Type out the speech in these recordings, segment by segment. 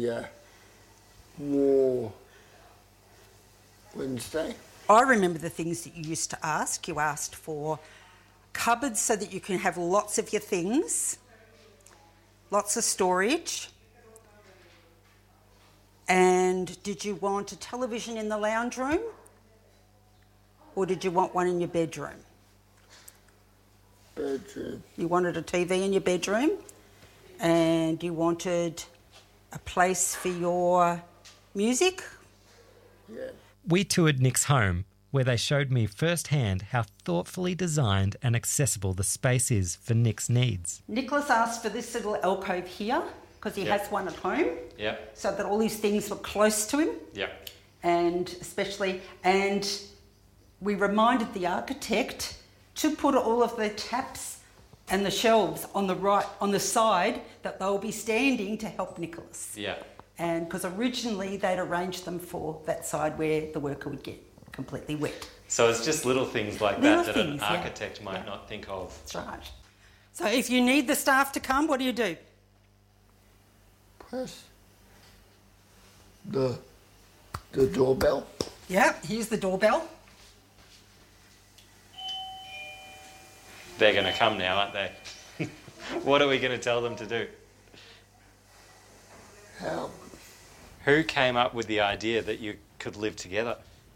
the War Wednesday. I remember the things that you used to ask. You asked for cupboards so that you can have lots of your things, lots of storage. And did you want a television in the lounge room? Or did you want one in your bedroom? Bedroom. You wanted a TV in your bedroom, and you wanted a place for your music? Yeah. We toured Nick's home, where they showed me firsthand how thoughtfully designed and accessible the space is for Nick's needs. Nicholas asked for this little alcove here, because he has one at home, so that all his things were close to him. And we reminded the architect to put all of the taps and the shelves on the side that they'll be standing to help Nicholas. And because originally they'd arranged them for that side where the worker would get completely wet. So it's just little things like that an architect might not think of. That's right. So if you need the staff to come, what do? Press the doorbell. Yeah, here's the doorbell. They're going to come now, aren't they? What are we going to tell them to do? Help. Who came up with the idea that you could live together?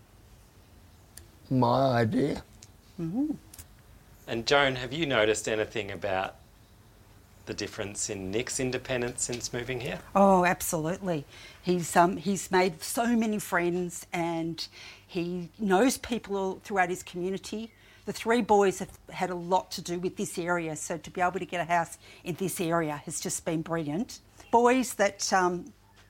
My idea. Mm-hmm. And Joan, have you noticed anything about the difference in Nick's independence since moving here? Oh, absolutely. He's made so many friends, and he knows people all throughout his community. The three boys have had a lot to do with this area, so to be able to get a house in this area has just been brilliant. Boys the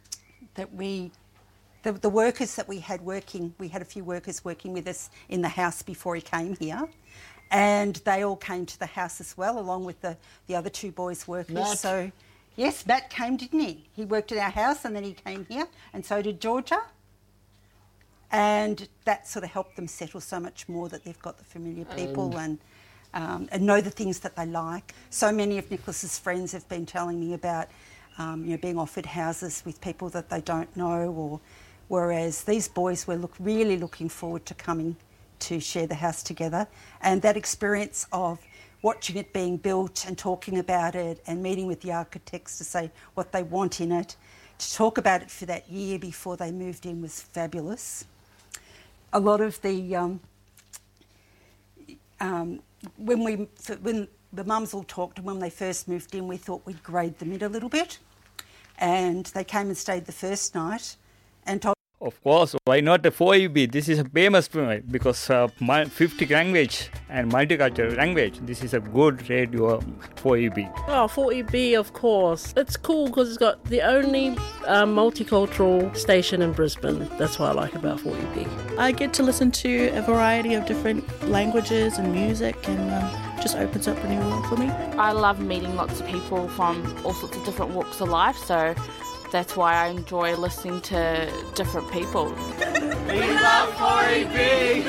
workers that we had working, we had a few workers working with us in the house before he came here, and they all came to the house as well, along with the other two boys workers. Matt. So, yes, Matt came, didn't he? He worked at our house and then he came here, and so did Georgia. And that sort of helped them settle so much more, that they've got the familiar people and know the things that they like. So many of Nicholas's friends have been telling me about being offered houses with people that they don't know, whereas these boys were really looking forward to coming to share the house together. And that experience of watching it being built and talking about it and meeting with the architects to say what they want in it, to talk about it for that year before they moved in, was fabulous. A lot of the when the mums all talked, and when they first moved in, we thought we'd grade them in a little bit, and they came and stayed the first night and told. Of course, why not a 4EB? This is a famous because 50 language and multicultural language. This is a good radio 4EB. Oh, 4EB, of course. It's cool because it's got the only multicultural station in Brisbane. That's what I like about 4EB. I get to listen to a variety of different languages and music, and just opens up a new world for me. I love meeting lots of people from all sorts of different walks of life, so that's why I enjoy listening to different people. We love 4EB!